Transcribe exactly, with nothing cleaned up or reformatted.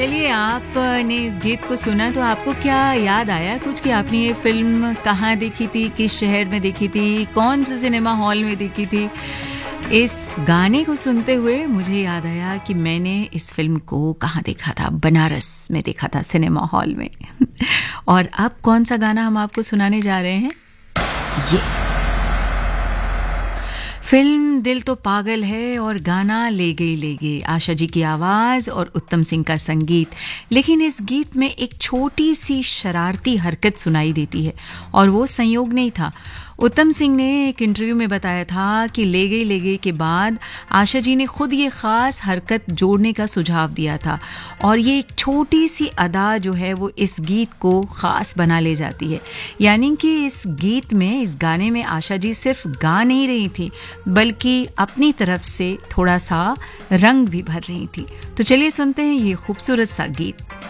चलिए, आपने इस गीत को सुना तो आपको क्या याद आया कुछ कि आपने ये फिल्म कहाँ देखी थी, किस शहर में देखी थी, कौन से सिनेमा हॉल में देखी थी? इस गाने को सुनते हुए मुझे याद आया कि मैंने इस फिल्म को कहाँ देखा था, बनारस में देखा था सिनेमा हॉल में। और अब कौन सा गाना हम आपको सुनाने जा रहे हैं? ये फिल्म दिल तो पागल है और गाना ले गई ले गई, आशा जी की आवाज़ और उत्तम सिंह का संगीत। लेकिन इस गीत में एक छोटी सी शरारती हरकत सुनाई देती है और वो संयोग नहीं था। उत्तम सिंह ने एक इंटरव्यू में बताया था कि ले गई ले गई के बाद आशा जी ने खुद ये ख़ास हरकत जोड़ने का सुझाव दिया था और ये एक छोटी सी अदा जो है वो इस गीत को ख़ास बना ले जाती है। यानी कि इस गीत में, इस गाने में आशा जी सिर्फ गा नहीं रही थी बल्कि अपनी तरफ से थोड़ा सा रंग भी भर रही थी। तो चलिए सुनते हैं ये खूबसूरत सा गीत।